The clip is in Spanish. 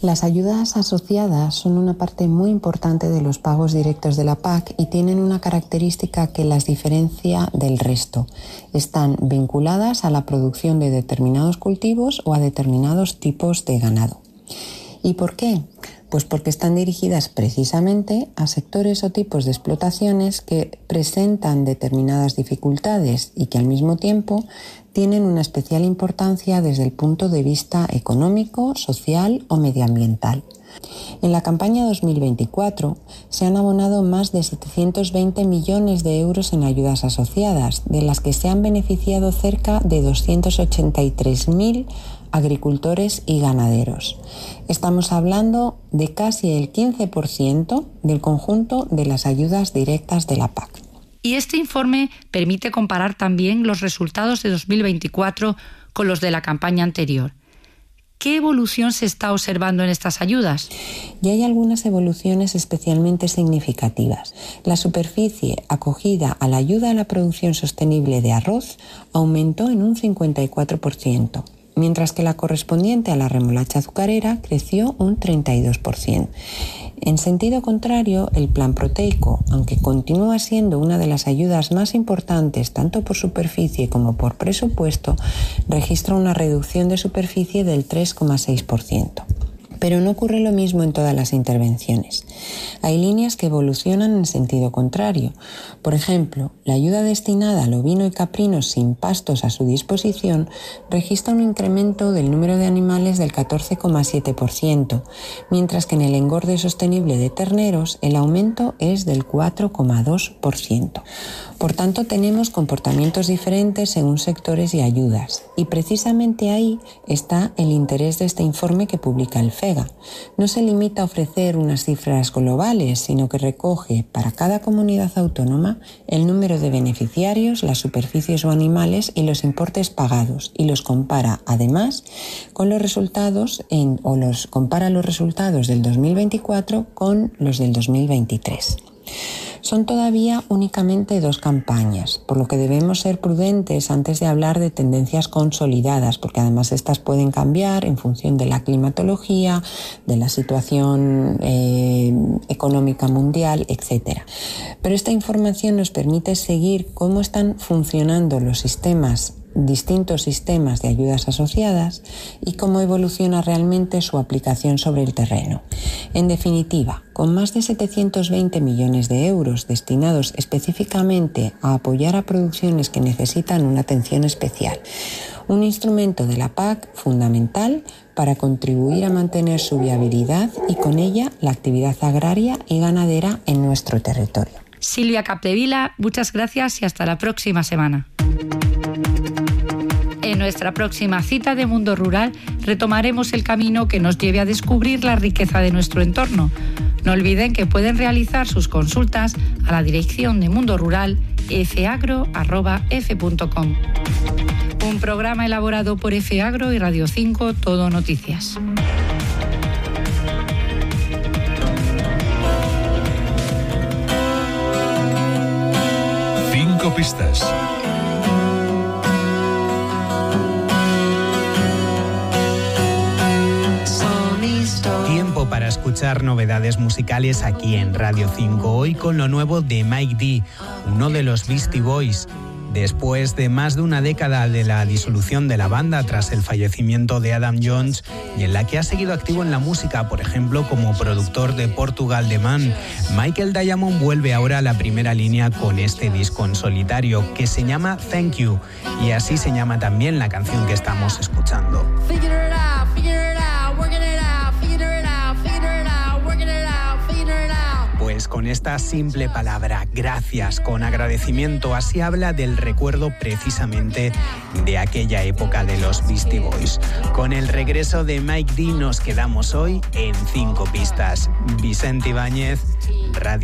Las ayudas asociadas son una parte muy importante de los pagos directos de la PAC y tienen una característica que las diferencia del resto. Están vinculadas a la producción de determinados cultivos o a determinados tipos de ganado. ¿Y por qué? Pues porque están dirigidas precisamente a sectores o tipos de explotaciones que presentan determinadas dificultades y que al mismo tiempo tienen una especial importancia desde el punto de vista económico, social o medioambiental. En la campaña 2024 se han abonado más de 720 millones de euros en ayudas asociadas, de las que se han beneficiado cerca de 283.000 agricultores y ganaderos. Estamos hablando de casi el 15% del conjunto de las ayudas directas de la PAC. Y este informe permite comparar también los resultados de 2024 con los de la campaña anterior. ¿Qué evolución se está observando en estas ayudas? Y hay algunas evoluciones especialmente significativas. La superficie acogida a la ayuda a la producción sostenible de arroz aumentó en un 54%. Mientras que la correspondiente a la remolacha azucarera creció un 32%. En sentido contrario, el plan proteico, aunque continúa siendo una de las ayudas más importantes tanto por superficie como por presupuesto, registra una reducción de superficie del 3,6%. Pero no ocurre lo mismo en todas las intervenciones. Hay líneas que evolucionan en sentido contrario. Por ejemplo, la ayuda destinada al ovino y caprinos sin pastos a su disposición registra un incremento del número de animales del 14,7%, mientras que en el engorde sostenible de terneros el aumento es del 4,2%. Por tanto, tenemos comportamientos diferentes según sectores y ayudas, y precisamente ahí está el interés de este informe que publica el FEGA. No se limita a ofrecer unas cifras globales, sino que recoge para cada comunidad autónoma el número de beneficiarios, las superficies o animales y los importes pagados, y los compara además con los resultados compara los resultados del 2024 con los del 2023. Son todavía únicamente 2 campañas, por lo que debemos ser prudentes antes de hablar de tendencias consolidadas, porque además estas pueden cambiar en función de la climatología, de la situación económica mundial, etc. Pero esta información nos permite seguir cómo están funcionando los distintos sistemas de ayudas asociadas y cómo evoluciona realmente su aplicación sobre el terreno. En definitiva, con más de 720 millones de euros destinados específicamente a apoyar a producciones que necesitan una atención especial, un instrumento de la PAC fundamental para contribuir a mantener su viabilidad y con ella la actividad agraria y ganadera en nuestro territorio. Silvia Capdevila, muchas gracias y hasta la próxima semana. En nuestra próxima cita de Mundo Rural retomaremos el camino que nos lleve a descubrir la riqueza de nuestro entorno. No olviden que pueden realizar sus consultas a la dirección de Mundo Rural fagro@f.com. Un programa elaborado por FAgro y Radio 5 Todo Noticias. Cinco pistas. Tiempo para escuchar novedades musicales aquí en Radio 5, hoy con lo nuevo de Mike D, uno de los Beastie Boys. Después de más de una década de la disolución de la banda tras el fallecimiento de Adam Jones, y en la que ha seguido activo en la música, por ejemplo como productor de Portugal The Man, Michael Diamond vuelve ahora a la primera línea con este disco en solitario que se llama Thank You, y así se llama también la canción que estamos escuchando. Pues con esta simple palabra, gracias, con agradecimiento, así habla del recuerdo precisamente de aquella época de los Beastie Boys. Con el regreso de Mike D nos quedamos hoy en 5 pistas. Vicente Ibáñez, Radio